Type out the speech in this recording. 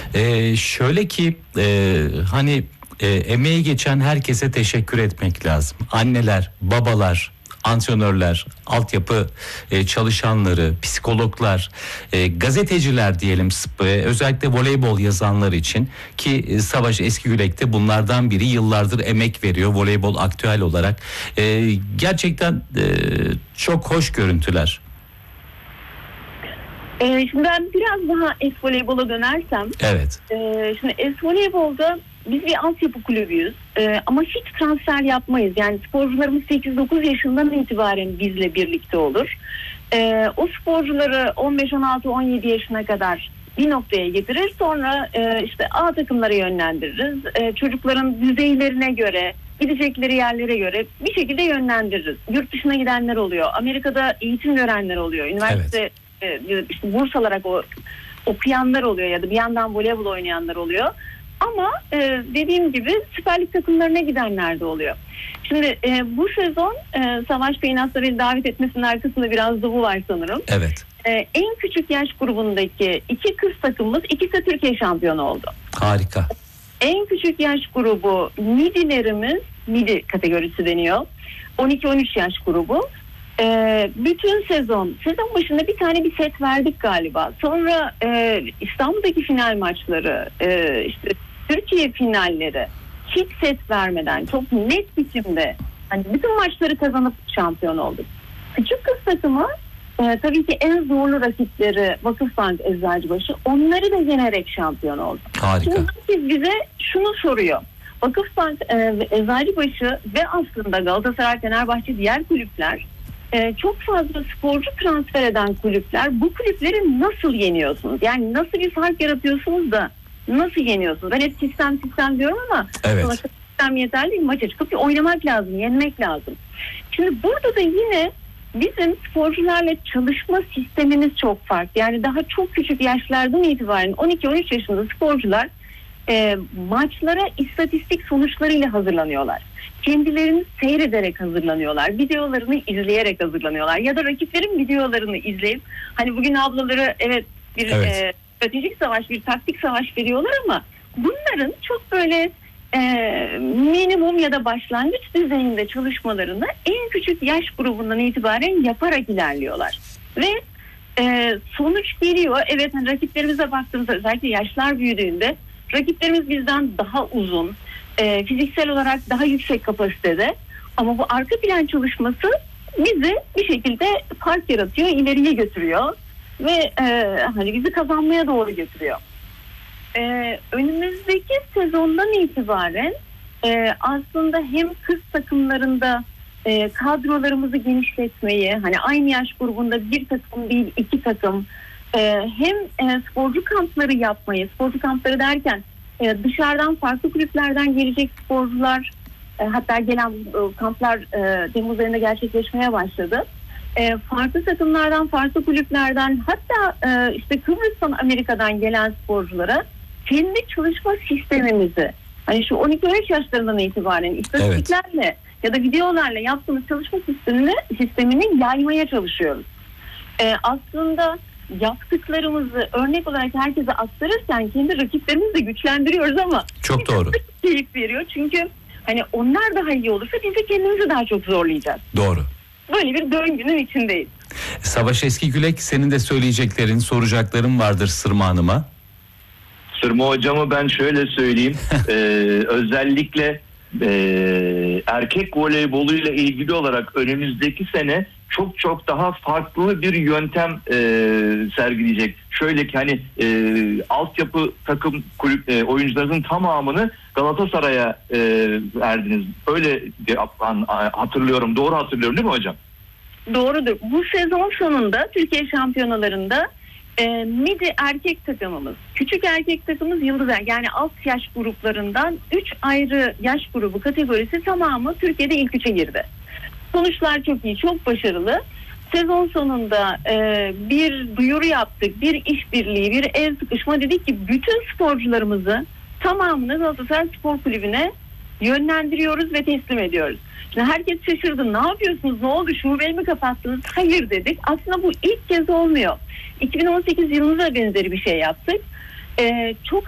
Şöyle ki hani emeği geçen herkese teşekkür etmek lazım. Anneler, babalar, antrenörler, altyapı çalışanları, psikologlar, gazeteciler diyelim, özellikle voleybol yazanlar için ki Savaş Eskigülek bunlardan biri, yıllardır emek veriyor voleybol aktüel olarak. Gerçekten çok hoş görüntüler. Şimdi ben biraz daha es-voleybola dönersem. Evet. Şimdi es-voleybolda biz bir altyapı kulübüyüz ama hiç transfer yapmayız. Yani sporcularımız 8-9 yaşından itibaren bizle birlikte olur. O sporcuları 15, 16, 17 yaşına kadar bir noktaya getirir. Sonra işte A takımlara yönlendiririz. Çocukların düzeylerine göre, gidecekleri yerlere göre bir şekilde yönlendiririz. Yurt dışına gidenler oluyor. Amerika'da eğitim görenler oluyor. Üniversite işte burs alarak okuyanlar oluyor ya da bir yandan voleybol oynayanlar oluyor. Ama dediğim gibi Süper Lig takımlarına gidenler de oluyor. Şimdi bu sezon Savaş Bey'in aslında beni davet etmesinin arkasında biraz da bu var sanırım. Evet. En küçük yaş grubundaki 2 kız takımımız ikisi de Türkiye şampiyonu oldu. Harika. En küçük yaş grubu midilerimiz, midi kategorisi deniyor. 12-13 yaş grubu. Bütün sezon başında bir tane bir set verdik galiba. Sonra İstanbul'daki final maçları, işte Türkiye finalleri hiç set vermeden çok net biçimde hani bütün maçları kazanıp şampiyon olduk. Küçük kız takımı tabii ki en zorlu rakipleri Vakıfbank, Eczacıbaşı, onları da yenerek şampiyon oldu. Harika. Şimdi herkes bize şunu soruyor. Vakıfbank ve Eczacıbaşı ve aslında Galatasaray, Fenerbahçe, diğer kulüpler, çok fazla sporcu transfer eden kulüpler, bu kulüpleri nasıl yeniyorsunuz? Yani nasıl bir fark yaratıyorsunuz da nasıl yeniyorsunuz? Ben hep sistem diyorum ama evet, sistem yeterli değil. Maça çıkıp oynamak lazım, yenmek lazım. Şimdi burada da yine bizim sporcularla çalışma sistemimiz çok farklı. Yani daha çok küçük yaşlardan itibaren 12-13 yaşında sporcular maçlara istatistik sonuçlarıyla hazırlanıyorlar. Kendilerini seyrederek hazırlanıyorlar. Videolarını izleyerek hazırlanıyorlar. Ya da rakiplerin videolarını izleyip hani bugün ablaları bir stratejik savaş, bir taktik savaş veriyorlar ama bunların çok böyle minimum ya da başlangıç düzeyinde çalışmalarını en küçük yaş grubundan itibaren yaparak ilerliyorlar. Ve sonuç geliyor. Evet, hani rakiplerimize baktığımızda özellikle yaşlar büyüdüğünde rakiplerimiz bizden daha uzun, fiziksel olarak daha yüksek kapasitede, ama bu arka plan çalışması bizi bir şekilde fark yaratıyor, ileriye götürüyor ve hani bizi kazanmaya doğru götürüyor. Önümüzdeki sezondan itibaren aslında hem kız takımlarında kadrolarımızı genişletmeyi, hani aynı yaş grubunda bir takım değil 2 takım, hem sporcu kampları yapmayı, sporcu kampları derken dışarıdan farklı kulüplerden gelecek sporcular, hatta gelen kamplar Temmuz ayında gerçekleşmeye başladı. Farklı takımlardan, farklı kulüplerden, hatta işte Kıbrıs'tan, Amerika'dan gelen sporculara kendi çalışma sistemimizi, hani şu 12-13 yaşlarından itibaren istatistiklerle ya da videolarla yaptığımız çalışma sistemini yaymaya çalışıyoruz. Aslında yaptıklarımızı örnek olarak herkese aktarırken kendi rakiplerimizi de güçlendiriyoruz ama çok doğru. Keyif veriyor çünkü hani onlar daha iyi olursa biz de kendimizi daha çok zorlayacağız. Doğru. Böyle bir döngünün içindeyiz. Savaş Eskigülek, senin de söyleyeceklerin, soracakların vardır Sırma Hanım'a. Sırma hocamı ben şöyle söyleyeyim. Özellikle erkek voleyboluyla ilgili olarak önümüzdeki sene çok daha farklı bir yöntem sergileyecek. Şöyle ki hani altyapı takım kulüp oyuncularının tamamını Galatasaray'a verdiniz. Öyle hatırlıyorum. Doğru hatırlıyorum değil mi hocam? Doğrudur. Bu sezon sonunda Türkiye şampiyonalarında midi erkek takımımız, küçük erkek takımımız Yıldız, yani alt yaş gruplarından 3 ayrı yaş grubu kategorisi tamamı Türkiye'de ilk 3'e girdi. Sonuçlar çok iyi, çok başarılı. Sezon sonunda bir duyuru yaptık, bir işbirliği, bir el sıkışma, dedik ki bütün sporcularımızı tamamını Galatasaray Spor Kulübü'ne yönlendiriyoruz ve teslim ediyoruz. Şimdi herkes şaşırdı. Ne yapıyorsunuz? Ne oldu? Şubeyi mi kapattınız? Hayır dedik. Aslında bu ilk kez olmuyor. 2018 yılında benzeri bir şey yaptık. Çok